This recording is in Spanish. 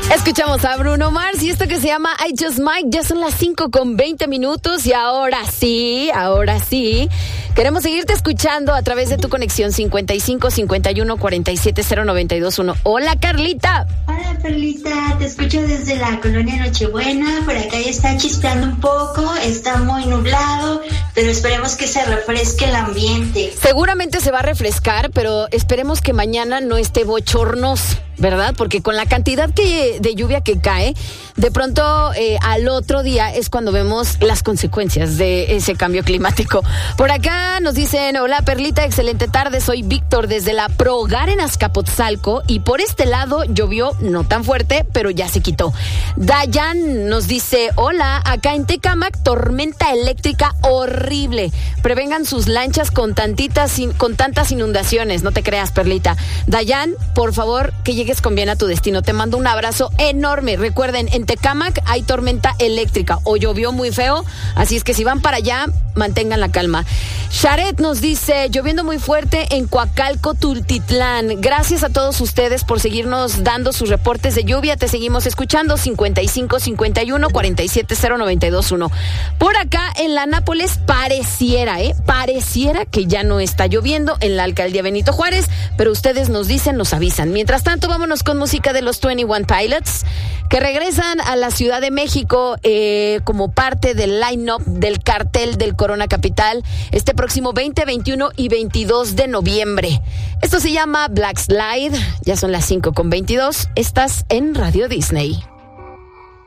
Escuchamos a Bruno Mars y esto que se llama I Just Might. Ya son las 5:20 y ahora sí, queremos seguirte escuchando a través de tu conexión 55 51 47 0921. Hola, Carlita. Hola, Perlita, te escucho desde la colonia Nochebuena. Por acá ya está chispeando un poco, está muy nublado, pero esperemos que se refresque el ambiente. Seguramente se va a refrescar, pero esperemos que mañana no esté bochornoso, ¿verdad? Porque con la cantidad de lluvia que cae, de pronto al otro día es cuando vemos las consecuencias de ese cambio climático. Por acá nos dicen, hola Perlita, excelente tarde, soy Víctor desde la Progar en Azcapotzalco y por este lado llovió no tan fuerte, pero ya se quitó. Dayan nos dice, hola, acá en Tecámac, tormenta eléctrica horrible. Prevengan sus lanchas con tantas inundaciones, no te creas, Perlita. Dayan, por favor, que llegues con bien a tu destino. Te mando un abrazo enorme. Recuerden, en Tecámac hay tormenta eléctrica o llovió muy feo, así es que si van para allá, mantengan la calma. Sharet nos dice, lloviendo muy fuerte en Coacalco, Tultitlán. Gracias a todos ustedes por seguirnos dando sus reportes de lluvia. Te seguimos escuchando 55 51 47 0921. Por acá en la Nápoles pareciera que ya no está lloviendo en la alcaldía Benito Juárez, pero ustedes nos dicen, nos avisan. Mientras tanto, vámonos con música de los 21 Pilots, que regresan a la Ciudad de México como parte del line-up del cartel del Corona Capital este próximo 20, 21 y 22 de noviembre. Esto se llama Black Slide. Ya son las 5:22. Estás en Radio Disney.